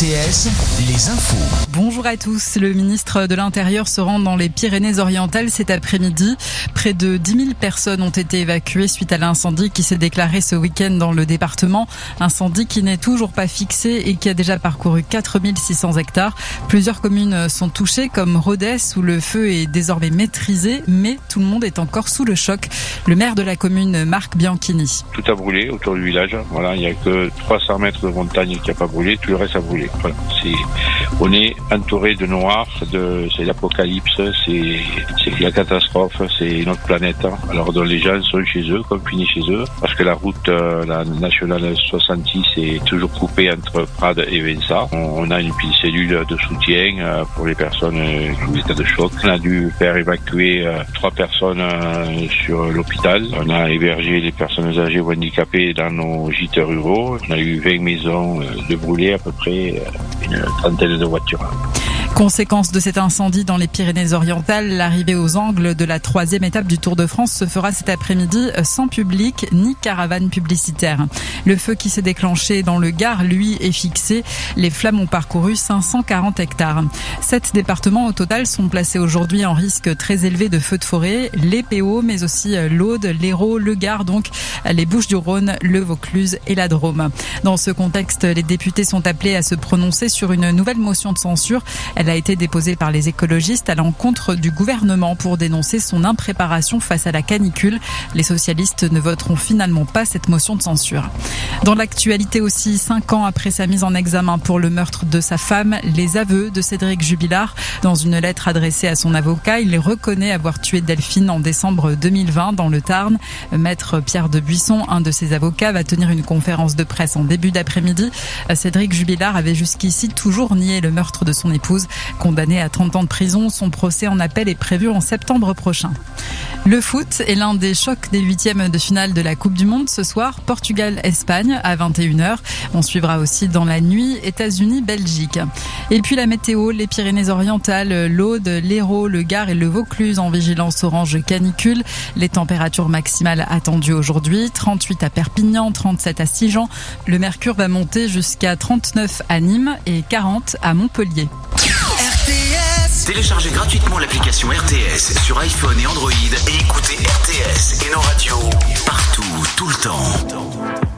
RTS, les infos. Bonjour à tous. Le ministre de l'Intérieur se rend dans les Pyrénées-Orientales cet après-midi. Près de 10 000 personnes ont été évacuées suite à l'incendie qui s'est déclaré ce week-end dans le département. Incendie qui n'est toujours pas fixé et qui a déjà parcouru 4 600 hectares. Plusieurs communes sont touchées comme Rodez où le feu est désormais maîtrisé, mais tout le monde est encore sous le choc. Le maire de la commune, Marc Bianchini. Tout a brûlé autour du village. Voilà, il n'y a que 300 mètres de montagne qui n'a pas brûlé, tout le reste a brûlé. Voilà, on est entouré de noir, c'est l'apocalypse, c'est la catastrophe, c'est notre planète. Alors les gens sont chez eux, confinés chez eux, parce que la route, la nationale 66 est toujours coupée entre Prades et Vinça. On a une petite cellule de soutien pour les personnes en état de choc. On a dû faire évacuer 3 personnes sur l'hôpital. On a hébergé les personnes âgées ou handicapées dans nos gîtes ruraux. On a eu 20 maisons de brûlées, à peu près une trentaine de voitures. Conséquence de cet incendie dans les Pyrénées-Orientales, l'arrivée aux Angles de la 3e étape du Tour de France se fera cet après-midi sans public ni caravane publicitaire. Le feu qui s'est déclenché dans le Gard, lui, est fixé. Les flammes ont parcouru 540 hectares. 7 départements au total sont placés aujourd'hui en risque très élevé de feux de forêt. Les PO, mais aussi l'Aude, l'Hérault, le Gard, donc les Bouches-du-Rhône, le Vaucluse et la Drôme. Dans ce contexte, les députés sont appelés à se prononcer sur une nouvelle motion de censure. Elle a été déposée par les écologistes à l'encontre du gouvernement pour dénoncer son impréparation face à la canicule. Les socialistes ne voteront finalement pas cette motion de censure. Dans l'actualité aussi, 5 ans après sa mise en examen pour le meurtre de sa femme, les aveux de Cédric Jubilard. Dans une lettre adressée à son avocat, il reconnaît avoir tué Delphine en décembre 2020 dans le Tarn. Maître Pierre de Buisson, un de ses avocats, va tenir une conférence de presse en début d'après-midi. Cédric Jubilard avait jusqu'ici toujours nié le meurtre de son épouse. Condamné à 30 ans de prison, son procès en appel est prévu en septembre prochain. Le foot est l'un des chocs des 8e de finale de la Coupe du Monde ce soir. Portugal-Espagne à 21h. On suivra aussi dans la nuit États-Unis-Belgique. Et puis la météo, les Pyrénées-Orientales, l'Aude, l'Hérault, le Gard et le Vaucluse en vigilance orange canicule. Les températures maximales attendues aujourd'hui, 38 à Perpignan, 37 à Sigean. Le mercure va monter jusqu'à 39 à Nîmes et 40 à Montpellier. Téléchargez gratuitement l'application RTS sur iPhone et Android et écoutez RTS et nos radios partout, tout le temps.